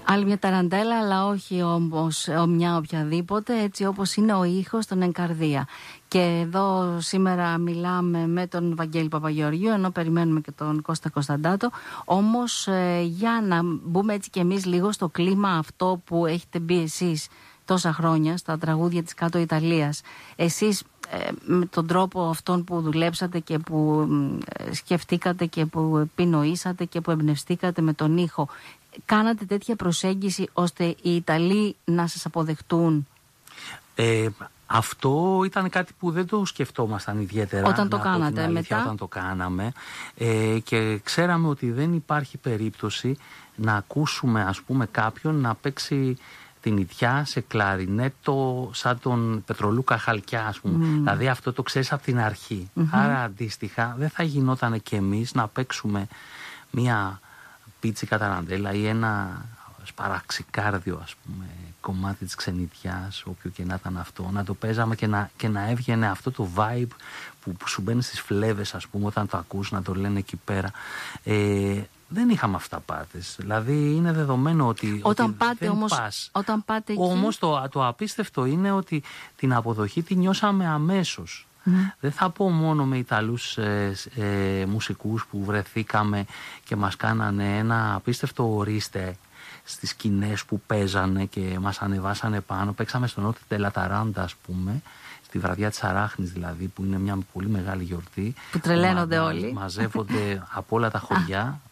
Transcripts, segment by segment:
Άλλη μια ταραντέλα, αλλά όχι όμως μια οποιαδήποτε, έτσι όπως είναι ο ήχος στον Εγκαρδία. Και εδώ σήμερα μιλάμε με τον Βαγγέλη Παπαγεωργίου, ενώ περιμένουμε και τον Κώστα Κωνσταντάτο. Όμως για να μπούμε έτσι και εμείς λίγο στο κλίμα αυτό που έχετε μπει εσείς τόσα χρόνια στα τραγούδια της Κάτω Ιταλίας. Εσείς με τον τρόπο αυτόν που δουλέψατε και που σκεφτήκατε και που επινοήσατε και που εμπνευστήκατε με τον ήχο, κάνατε τέτοια προσέγγιση ώστε οι Ιταλοί να σας αποδεχτούν? Αυτό ήταν κάτι που δεν το σκεφτόμασταν ιδιαίτερα. Όταν το κάνατε μετά? Όταν το κάναμε και ξέραμε ότι δεν υπάρχει περίπτωση να ακούσουμε, ας πούμε, κάποιον να παίξει την ίδια σε κλαρινέτο σαν τον Πετρολούκα Χαλκιά, ας πούμε. Δηλαδή αυτό το ξέρεις από την αρχή. Άρα αντίστοιχα δεν θα γινόταν και εμείς να παίξουμε μια πίτσικα ταραντέλα ή ένα σπαραξικάρδιο, ας πούμε, κομμάτι της ξενιτιάς, όποιο και να ήταν αυτό, να το παίζαμε και να έβγαινε αυτό το vibe που σου μπαίνει στις φλέβες, ας πούμε, όταν το ακούς να το λένε εκεί πέρα. Δεν είχαμε αυταπάτες. Δηλαδή είναι δεδομένο ότι όταν πάτε δεν όμως, πας. Όταν πάτε εκεί... Όμως το απίστευτο είναι ότι την αποδοχή τη νιώσαμε αμέσως. Δεν θα πω μόνο με Ιταλούς μουσικούς που βρεθήκαμε και μας κάνανε ένα απίστευτο ορίστε στις σκηνές που παίζανε και μας ανεβάσανε πάνω. Παίξαμε στον Νότιο Τελαταράντα, ας πούμε, στη βραδιά της Αράχνης δηλαδή, που είναι μια πολύ μεγάλη γιορτή. Που τρελαίνονται όλοι. Μαζεύονται από όλα τα χωριά,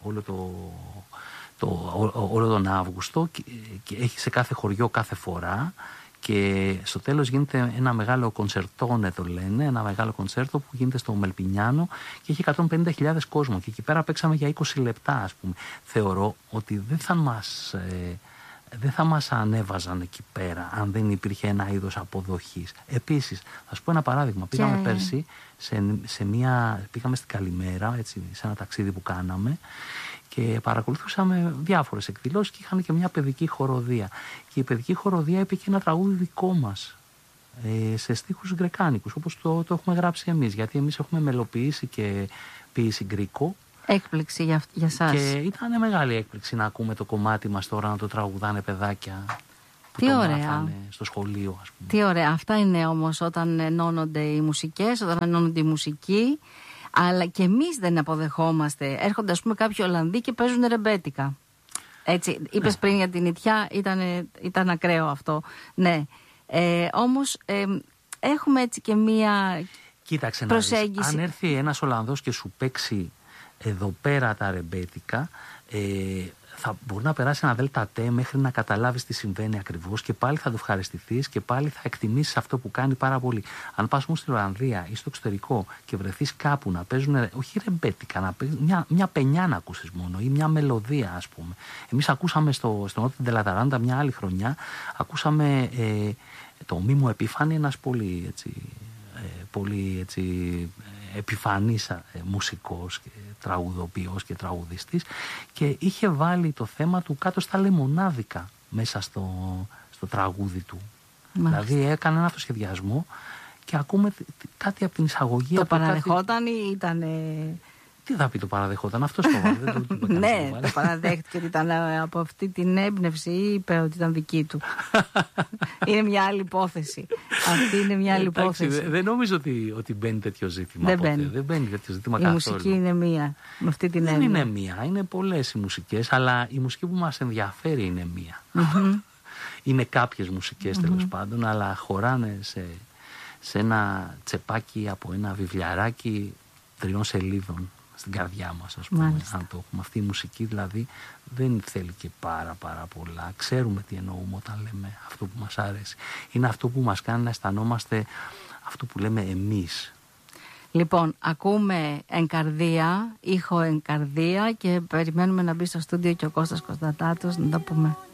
όλο τον Αύγουστο, και έχει σε κάθε χωριό κάθε φορά. Και στο τέλος γίνεται ένα μεγάλο κονσερτόνε, το λένε, ένα μεγάλο κονσέρτο που γίνεται στο Μελπινιάνο και έχει 150.000 κόσμο. Και εκεί πέρα παίξαμε για 20 λεπτά, ας πούμε. Θεωρώ ότι δεν θα μας ανέβαζαν εκεί πέρα αν δεν υπήρχε ένα είδος αποδοχής. Επίσης, θα σου πω ένα παράδειγμα. Πήγαμε πέρσι πήγαμε στην Καλημέρα, έτσι, σε ένα ταξίδι που κάναμε, και παρακολουθούσαμε διάφορες εκδηλώσεις και είχαν και μια παιδική χοροδία. Και η παιδική χοροδία είπε και ένα τραγούδι δικό μας, σε στίχους γκρεκάνικους, όπως το έχουμε γράψει εμείς, γιατί εμείς έχουμε μελοποιήσει και ποίηση γκρικό. Έκπληξη για σας. Και ήταν μεγάλη έκπληξη να ακούμε το κομμάτι μας τώρα να το τραγουδάνε παιδάκια που τι το ωραία. μάθανε στο σχολείο, ας πούμε. Τι ωραία. Αυτά είναι όμως όταν ενώνονται οι μουσικές, όταν ενώνονται οι μουσικοί. Αλλά και εμείς δεν αποδεχόμαστε. Έρχονται, ας πούμε, κάποιοι Ολλανδοί και παίζουν ρεμπέτικα. Έτσι, είπες πριν για την Ιτιά, ήταν ακραίο αυτό. Ναι. Όμως έχουμε έτσι και μία προσέγγιση. Αν έρθει ένας Ολλανδός και σου παίξει εδώ πέρα τα ρεμπέτικα, θα μπορεί να περάσει ένα ΔΕΛΤΑ μέχρι να καταλάβεις τι συμβαίνει ακριβώς και πάλι θα το ευχαριστηθείς και πάλι θα εκτιμήσεις αυτό που κάνει πάρα πολύ. Αν πας όμως στην Ολλανδία ή στο εξωτερικό και βρεθείς κάπου να παίζουν, όχι ρεμπέτικα, να παίζουν μια πενιά να ακούσεις μόνο ή μια μελωδία, ας πούμε. Εμείς ακούσαμε στο Νότιο Τελαταράντα μια άλλη χρονιά, ακούσαμε το Μίμο Επίφανη, ένας πολύ επιφανής μουσικός και τραγουδοποιός και τραγουδιστής, και είχε βάλει το θέμα του κάτω στα λεμονάδικα μέσα στο τραγούδι του. Μάλιστα. Δηλαδή έκανε ένα αυτοσχεδιασμό και ακούμε κάτι από την εισαγωγή. Το παραδεχόταν ή ήταν... Τι θα πει το παραδεχόταν, αυτό το βάλε, δεν το είπε. Ναι, το παραδέχτηκε ότι ήταν από αυτή την έμπνευση ή είπε ότι ήταν δική του. Είναι μια άλλη υπόθεση. Αυτή είναι μια άλλη υπόθεση. Δεν νομίζω ότι μπαίνει τέτοιο ζήτημα. Δεν μπαίνει τέτοιο ζήτημα καθόλου. Η μουσική είναι μία, με αυτή την έννοια. Δεν είναι μία, είναι πολλές οι μουσικές, αλλά η μουσική που μας ενδιαφέρει είναι μία. Είναι κάποιες μουσικές τέλος πάντων, αλλά χωράνε σε ένα τσεπάκι από ένα βιβλιαράκι 3 σελίδων στην καρδιά μας, ας πούμε. Μάλιστα. Αν το έχουμε. Αυτή η μουσική δηλαδή δεν θέλει και πάρα πολλά. Ξέρουμε τι εννοούμε όταν λέμε αυτό που μας αρέσει. Είναι αυτό που μας κάνει να αισθανόμαστε αυτό που λέμε εμείς. Λοιπόν, ακούμε Εγκαρδία, ήχο Εγκαρδία, και περιμένουμε να μπει στο στούντιο και ο Κώστας Κωνσταντάτος να τα πούμε.